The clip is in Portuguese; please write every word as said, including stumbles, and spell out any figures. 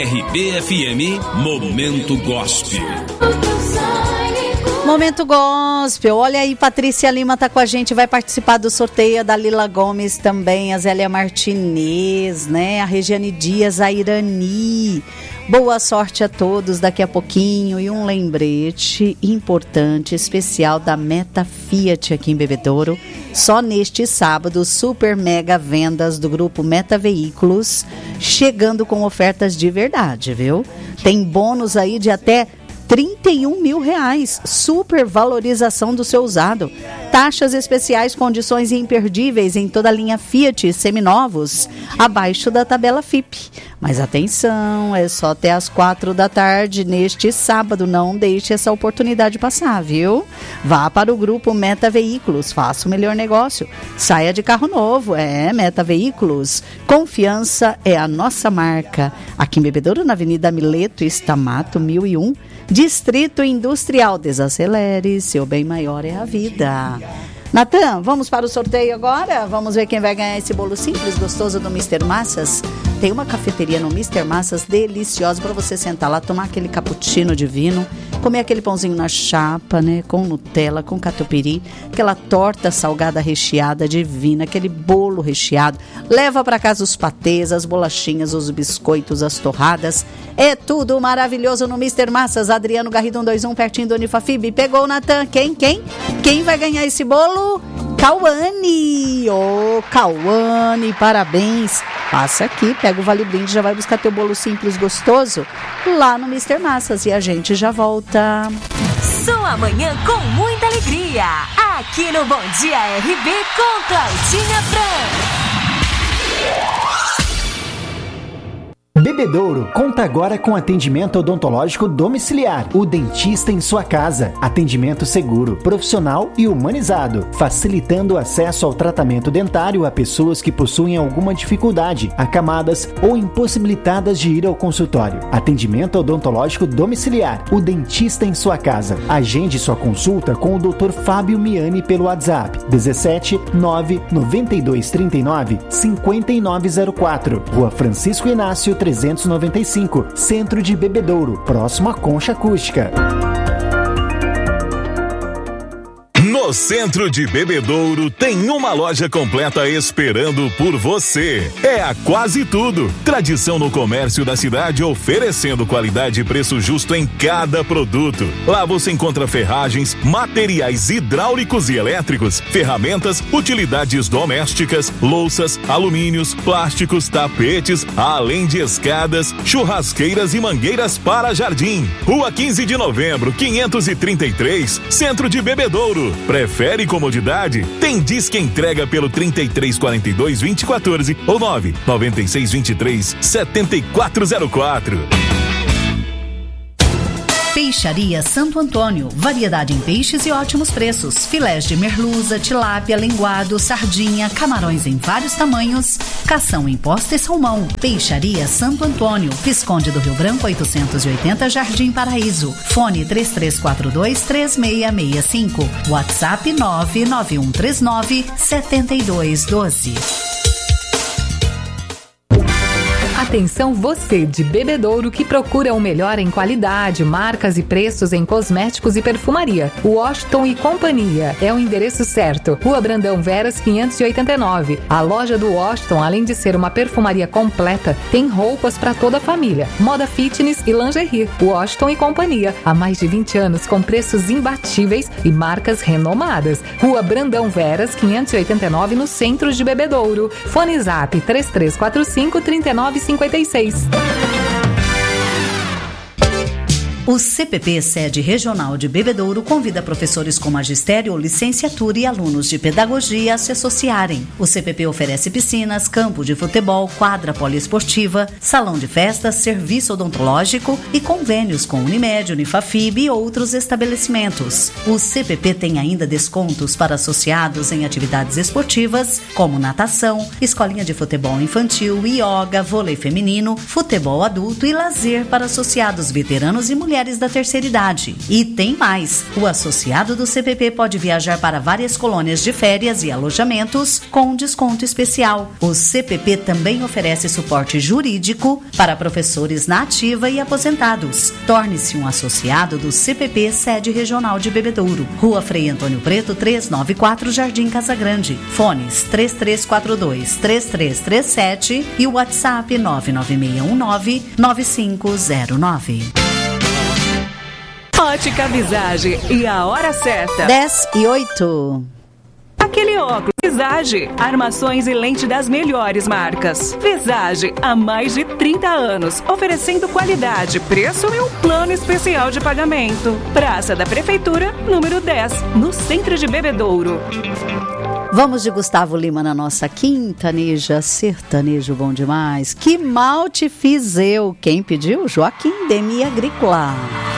R B F M Momento Gospel. Momento Gospel. Olha aí, Patrícia Lima tá com a gente, vai participar do sorteio, da Lila Gomes também, a Zélia Martinez, né? A Regiane Dias, a Irani. Boa sorte a todos daqui a pouquinho. E um lembrete importante, especial da Meta Fiat aqui em Bebedouro. Só neste sábado, super mega vendas do grupo Meta Veículos, chegando com ofertas de verdade, viu? Tem bônus aí de até trinta e um mil reais, super valorização do seu usado, taxas especiais, condições imperdíveis em toda a linha Fiat seminovos, abaixo da tabela F I P. Mas atenção, é só até as quatro da tarde neste sábado, não deixe essa oportunidade passar, viu? Vá para o grupo Meta Veículos, faça o melhor negócio, saia de carro novo, é Meta Veículos, confiança é a nossa marca. Aqui em Bebedouro, na Avenida Mileto Estamato, mil e um, Distrito Industrial. Desacelere, seu bem maior é a vida. Natan, vamos para o sorteio agora? Vamos ver quem vai ganhar esse bolo simples, gostoso do mister Massas. Tem uma cafeteria no mister Massas deliciosa para você sentar lá, tomar aquele cappuccino divino, comer aquele pãozinho na chapa, né, com Nutella, com catupiry, aquela torta salgada recheada divina, aquele bolo recheado. Leva para casa os patês, as bolachinhas, os biscoitos, as torradas. É tudo maravilhoso no mister Massas. Adriano Garrido cento e vinte e um, pertinho do Unifafib. Pegou o Natan. Quem? Quem? Quem vai ganhar esse bolo? Cauane. Ô, oh, Cauane, parabéns. Passa aqui, pega o Vale Brinde, já vai buscar teu bolo simples gostoso lá no mister Massas e a gente já volta. Sua manhã com muita alegria, aqui no Bom Dia R B com Claudinha Franco. Bebedouro conta agora com atendimento odontológico domiciliar. O dentista em sua casa. Atendimento seguro, profissional e humanizado, facilitando o acesso ao tratamento dentário a pessoas que possuem alguma dificuldade, acamadas ou impossibilitadas de ir ao consultório. Atendimento odontológico domiciliar. O dentista em sua casa. Agende sua consulta com o doutor Fábio Miani pelo WhatsApp dezessete nove noventa e dois trinta e nove cinquenta e nove zero quatro. Rua Francisco Inácio trezentos e noventa e cinco, Centro de Bebedouro, próximo à Concha Acústica. No centro de Bebedouro tem uma loja completa esperando por você. É a Quase Tudo. Tradição no comércio da cidade, oferecendo qualidade e preço justo em cada produto. Lá você encontra ferragens, materiais hidráulicos e elétricos, ferramentas, utilidades domésticas, louças, alumínios, plásticos, tapetes, além de escadas, churrasqueiras e mangueiras para jardim. Rua quinze de novembro, quinhentos e trinta e três, Centro de Bebedouro. Prefere comodidade? Tem Disque Entrega pelo trinta e três quarenta e dois vinte e quatorze ou nove noventa e seis vinte e três setenta e quatro zero quatro. Peixaria Santo Antônio, variedade em peixes e ótimos preços. Filés de merluza, tilápia, linguado, sardinha, camarões em vários tamanhos, cação em posta e salmão. Peixaria Santo Antônio, Visconde do Rio Branco oitocentos e oitenta, Jardim Paraíso. Fone três três quatro dois três seis seis cinco, WhatsApp nove nove um três nove sete dois um dois. Atenção você de Bebedouro que procura o melhor em qualidade, marcas e preços em cosméticos e perfumaria. Washington e Companhia é o endereço certo. Rua Brandão Veras quinhentos e oitenta e nove. A loja do Washington, além de ser uma perfumaria completa, tem roupas para toda a família, moda fitness e lingerie. Washington e Companhia, há mais de vinte anos com preços imbatíveis e marcas renomadas. Rua Brandão Veras quinhentos e oitenta e nove, no centro de Bebedouro. Fone Zap três três quatro cinco, três nove cinco seis. O C P P Sede Regional de Bebedouro convida professores com magistério ou licenciatura e alunos de pedagogia a se associarem. O C P P oferece piscinas, campo de futebol, quadra poliesportiva, salão de festas, serviço odontológico e convênios com Unimed, Unifafib e outros estabelecimentos. O C P P tem ainda descontos para associados em atividades esportivas, como natação, escolinha de futebol infantil, ioga, vôlei feminino, futebol adulto e lazer para associados veteranos e mulheres mulheres da terceira idade. E tem mais! O associado do C P P pode viajar para várias colônias de férias e alojamentos com desconto especial. O C P P também oferece suporte jurídico para professores na ativa e aposentados. Torne-se um associado do C P P Sede Regional de Bebedouro. Rua Frei Antônio Preto, trezentos e noventa e quatro, Jardim Casa Grande. Fones três três quatro dois, três três três sete e o WhatsApp nove nove seis um nove, nove cinco zero nove. Ótica Visage e a hora certa. dez e oito. Aquele óculos Visage, armações e lente das melhores marcas. Visage, há mais de trinta anos, oferecendo qualidade, preço e um plano especial de pagamento. Praça da Prefeitura, número dez, no centro de Bebedouro. Vamos de Gustavo Lima na nossa quintaneja, sertanejo bom demais. Que mal te fiz eu. Quem pediu? Joaquim Demi Agrícola.